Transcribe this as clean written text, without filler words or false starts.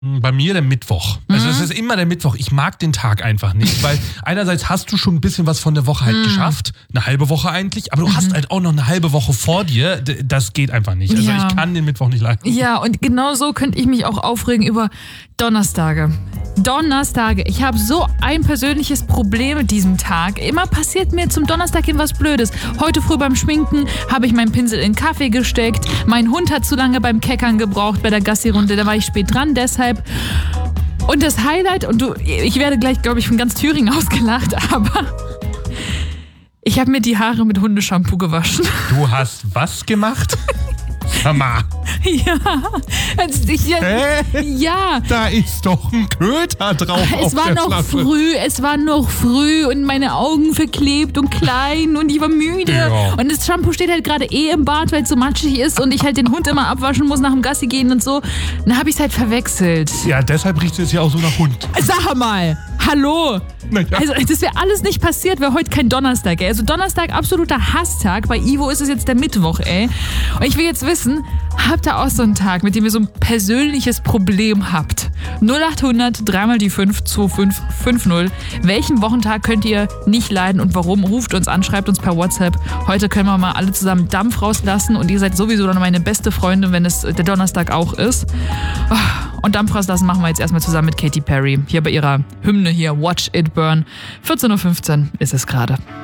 Bei mir der Mittwoch. Also es ist immer der Mittwoch. Ich mag den Tag einfach nicht, weil einerseits hast du schon ein bisschen was von der Woche halt geschafft, eine halbe Woche eigentlich, aber du hast halt auch noch eine halbe Woche vor dir. Das geht einfach nicht. Also ich kann den Mittwoch nicht leiden. Ja, und genau so könnte ich mich auch aufregen über Donnerstage. Ich habe so ein persönliches Problem mit diesem Tag. Immer passiert mir zum Donnerstag hin was Blödes. Heute früh beim Schminken habe ich meinen Pinsel in den Kaffee gesteckt. Mein Hund hat zu lange beim Keckern gebraucht bei der Gassi-Runde. Da war ich spät dran, deshalb. Und das Highlight, ich werde gleich, glaube ich, von ganz Thüringen ausgelacht, aber ich habe mir die Haare mit Hundeshampoo gewaschen. Du hast was gemacht? Mama. Ja. Ja. Da ist doch ein Köter drauf. Es war noch früh und meine Augen verklebt und klein und ich war müde. Ja. Und das Shampoo steht halt gerade im Bad, weil es so matschig ist und ich halt den Hund immer abwaschen muss, nach dem Gassi gehen und so. Dann habe ich es halt verwechselt. Ja, deshalb riecht es jetzt ja auch so nach Hund. Sag mal, hallo. Naja. Also das wäre alles nicht passiert, wäre heute kein Donnerstag, ey. Also Donnerstag, absoluter Hasstag. Bei Ivo ist es jetzt der Mittwoch, ey. Und ich will jetzt wissen, habt ihr auch so einen Tag, mit dem ihr so ein persönliches Problem habt? 0800 3 die 5 2550. Welchen Wochentag könnt ihr nicht leiden und warum? Ruft uns an, schreibt uns per WhatsApp. Heute können wir mal alle zusammen Dampf rauslassen und ihr seid sowieso dann meine beste Freundin, wenn es der Donnerstag auch ist. Und Dampf rauslassen machen wir jetzt erstmal zusammen mit Katy Perry. Hier bei ihrer Hymne hier, Watch It Burn. 14.15 Uhr ist es gerade.